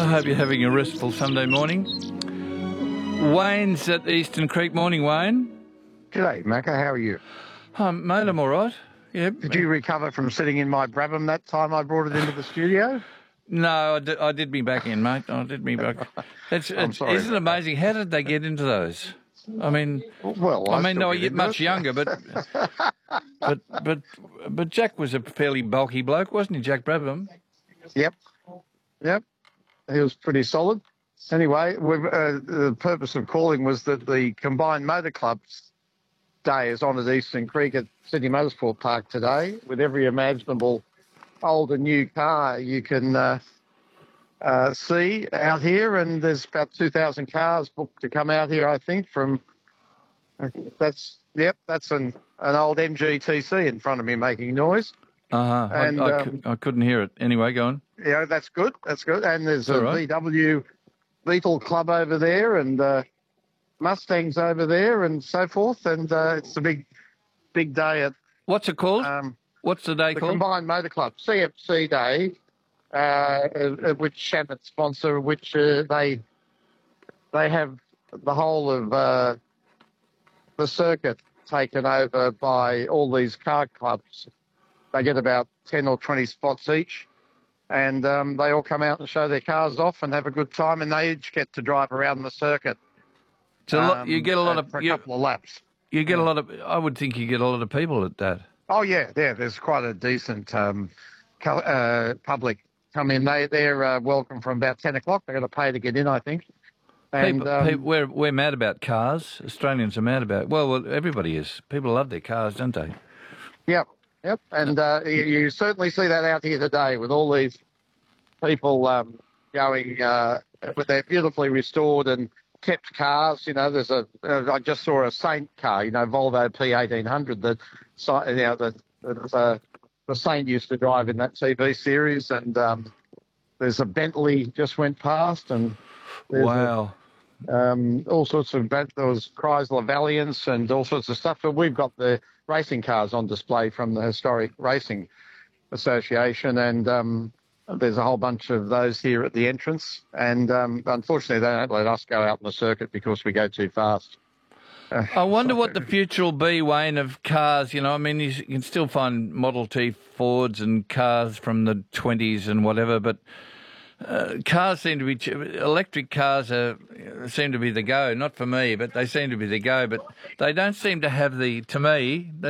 I hope you're having a restful Sunday morning. Wayne's at Eastern Creek. Morning, Wayne. G'day, Macca. How are you? Mate, I'm all right. Yep. Did you recover from sitting in my Brabham that time I brought it into the studio? No, I did me back in, mate. I did me back. I'm sorry. Isn't it amazing? How did they get into those? I mean, well, I mean, they were much younger, but Jack was a fairly bulky bloke, wasn't he, Jack Brabham? Yep. He was pretty solid. Anyway, the purpose of calling was that the Combined Motor Club's day is on at Eastern Creek at Sydney Motorsport Park today, with every imaginable old and new car you can see out here, and there's about 2,000 cars booked to come out here, I think, from... That's an old MGTC in front of me making noise. And I couldn't hear it. Anyway, go on. Yeah, that's good. And there's a VW Beetle Club over there, and Mustangs over there, and so forth. And it's a big day at... What's it called? What's the day called? The Combined Motor Club, CFC Day, which Shannon sponsor, which they have the whole of the circuit taken over by all these car clubs. They get about 10 or 20 spots each, and they all come out and show their cars off and have a good time, and they each get to drive around the circuit. So you get a lot of... For a couple of laps. You get a lot of... I would think you get a lot of people at that. Oh, yeah, there's quite a decent public come in. They're welcome from about 10 o'clock. They're going to pay to get in, I think. And we're mad about cars. Australians are mad about it. Well, everybody is. People love their cars, don't they? Yep. And you certainly see that out here today with all these people going with their beautifully restored and kept cars. You know, there's I just saw a Saint car, Volvo P1800 that the Saint used to drive in that TV series, and there's a Bentley just went past, and wow. All sorts of... There was Chrysler Valiants and all sorts of stuff. But we've got the racing cars on display from the Historic Racing Association, and there's a whole bunch of those here at the entrance. And unfortunately, they don't let us go out on the circuit because we go too fast. I wonder what the future will be, Wayne, of cars. I mean, you can still find Model T Fords and cars from the 20s and whatever, but... cars seem to be... Electric cars seem to be the go. Not for me, but they seem to be the go. But they don't seem to have to me...